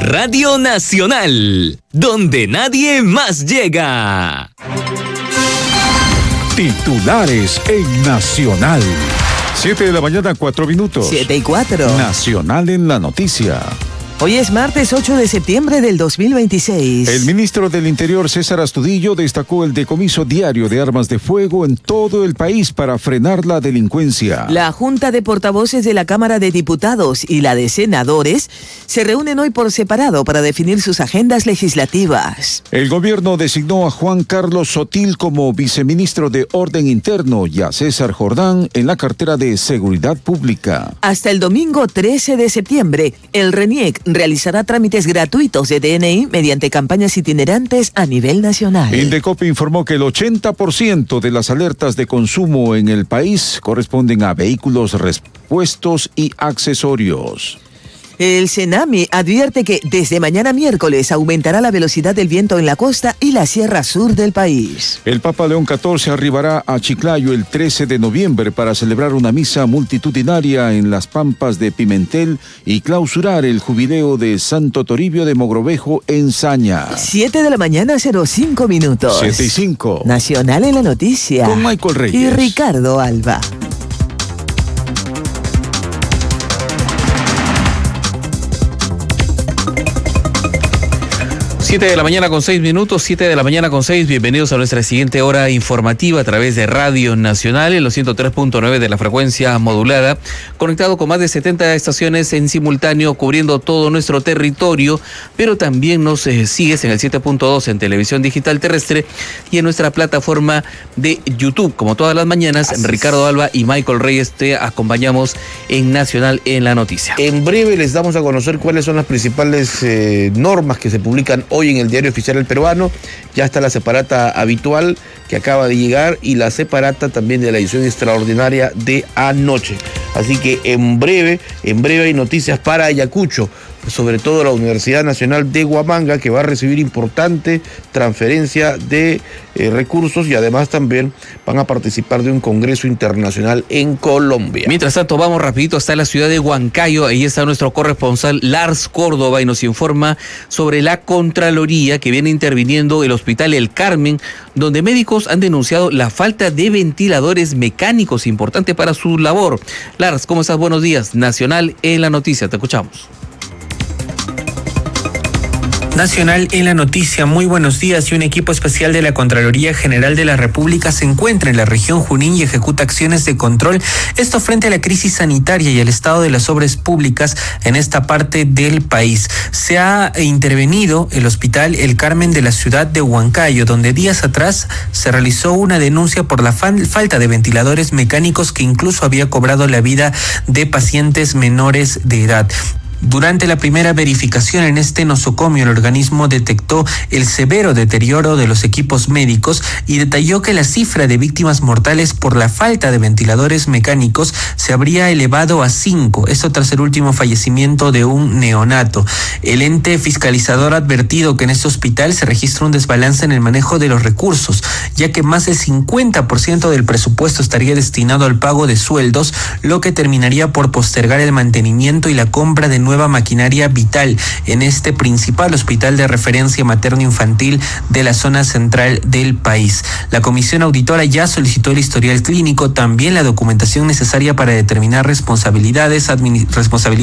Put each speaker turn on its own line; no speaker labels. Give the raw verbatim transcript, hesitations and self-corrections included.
Radio Nacional, donde nadie más llega.
Titulares en Nacional. Siete de la mañana, cuatro minutos.
Siete y cuatro.
Nacional en la noticia.
Hoy es martes ocho de septiembre del dos mil veintiséis.
El ministro del Interior, César Astudillo, destacó el decomiso diario de armas de fuego en todo el país para frenar la delincuencia.
La Junta de Portavoces de la Cámara de Diputados y la de Senadores se reúnen hoy por separado para definir sus agendas legislativas.
El gobierno designó a Juan Carlos Sotil como viceministro de Orden Interno y a César Jordán en la cartera de Seguridad Pública.
Hasta el domingo trece de septiembre, el RENIEC realizará trámites gratuitos de D N I mediante campañas itinerantes a nivel nacional.
Indecopi informó que el ochenta por ciento de las alertas de consumo en el país corresponden a vehículos, repuestos y accesorios.
El Senami advierte que desde mañana miércoles aumentará la velocidad del viento en la costa y la sierra sur del país.
El Papa León catorce arribará a Chiclayo el trece de noviembre para celebrar una misa multitudinaria en las Pampas de Pimentel y clausurar el jubileo de Santo Toribio de Mogrovejo en Saña.
Siete de la mañana, cero cinco minutos.
Siete y cinco.
Nacional en la noticia.
Con Michael Reyes
y Ricardo Alba.
Siete de la mañana con seis minutos, siete de la mañana con seis. Bienvenidos a nuestra siguiente hora informativa a través de Radio Nacional en los ciento tres punto nueve de la frecuencia modulada, conectado con más de setenta estaciones en simultáneo cubriendo todo nuestro territorio, pero también nos eh, sigues en el siete punto dos en televisión digital terrestre y en nuestra plataforma de YouTube. Como todas las mañanas, Así Ricardo Alba y Michael Reyes te acompañamos en Nacional en la noticia.
En breve les damos a conocer cuáles son las principales eh, normas que se publican hoy en el Diario Oficial El Peruano. Ya está la separata habitual que acaba de llegar y la separata también de la edición extraordinaria de anoche. Así que en breve, en breve hay noticias para Ayacucho, sobre todo la Universidad Nacional de Huamanga, que va a recibir importante transferencia de eh, recursos y además también van a participar de un congreso internacional en Colombia.
Mientras tanto, vamos rapidito hasta la ciudad de Huancayo. Ahí está nuestro corresponsal Lars Córdoba y nos informa sobre la Contraloría que viene interviniendo el Hospital El Carmen, donde médicos han denunciado la falta de ventiladores mecánicos, importante para su labor. Lars, ¿cómo estás? Buenos días. Nacional en la noticia, te escuchamos.
Nacional en la noticia, muy buenos días. Y un equipo especial de la Contraloría General de la República se encuentra en la región Junín y ejecuta acciones de control, esto frente a la crisis sanitaria y el estado de las obras públicas en esta parte del país. Se ha intervenido el Hospital El Carmen de la ciudad de Huancayo, donde días atrás se realizó una denuncia por la fan, falta de ventiladores mecánicos que incluso había cobrado la vida de pacientes menores de edad. Durante la primera verificación en este nosocomio, el organismo detectó el severo deterioro de los equipos médicos y detalló que la cifra de víctimas mortales por la falta de ventiladores mecánicos se habría elevado a cinco, esto tras el último fallecimiento de un neonato. El ente fiscalizador ha advertido que en este hospital se registra un desbalance en el manejo de los recursos, ya que más del cincuenta por ciento del presupuesto estaría destinado al pago de sueldos, lo que terminaría por postergar el mantenimiento y la compra de nueva maquinaria vital en este principal hospital de referencia materno-infantil de la zona central del país. La comisión auditora ya solicitó el historial clínico, también la documentación necesaria para determinar responsabilidades, administ- responsabilidades